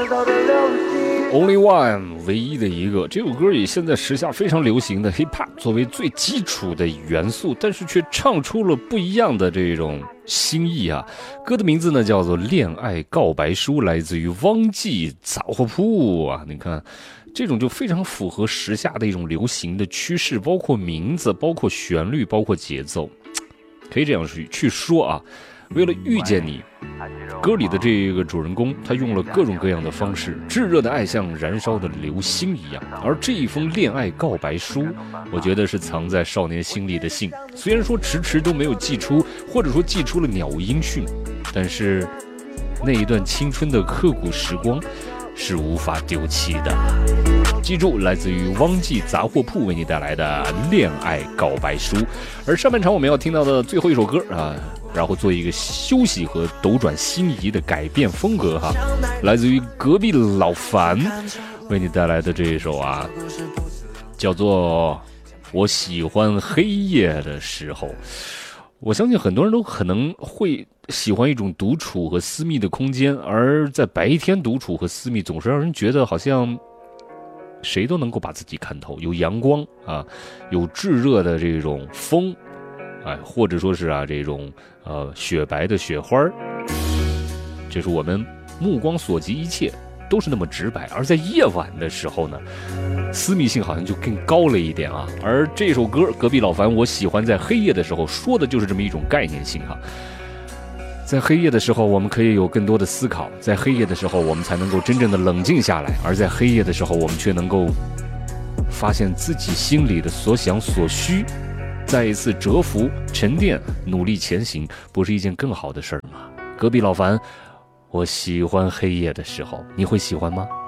Only One 唯一的一个，这首歌以现在时下非常流行的 hiphop 作为最基础的元素，但是却唱出了不一样的这种心意啊。歌的名字呢叫做《恋爱告白书》，来自于汪记杂货铺啊。你看这种就非常符合时下的一种流行的趋势，包括名字，包括旋律，包括节奏，可以这样去说啊。为了遇见你，歌里的这个主人公他用了各种各样的方式，炙热的爱像燃烧的流星一样。而这一封恋爱告白书，我觉得是藏在少年心里的信，虽然说迟迟都没有寄出，或者说寄出了鸟无音讯，但是那一段青春的刻骨时光是无法丢弃的。记住，来自于汪记杂货铺为你带来的恋爱告白书。而上半场我们要听到的最后一首歌啊，然后做一个休息和斗转星移的改变风格哈，来自于隔壁老樊为你带来的这一首啊，叫做我喜欢黑夜的时候。我相信很多人都可能会喜欢一种独处和私密的空间，而在白天独处和私密总是让人觉得好像谁都能够把自己看透，有阳光啊，有炙热的这种风，哎，或者说是啊这种雪白的雪花，就是我们目光所及一切都是那么直白。而在夜晚的时候呢，私密性好像就更高了一点啊。而这首歌隔壁老樊我喜欢在黑夜的时候，说的就是这么一种概念性哈。在黑夜的时候我们可以有更多的思考，在黑夜的时候我们才能够真正的冷静下来，而在黑夜的时候我们却能够发现自己心里的所想所需，再一次蛰伏沉淀，努力前行，不是一件更好的事儿吗？隔壁老樊我喜欢黑夜的时候，你会喜欢吗？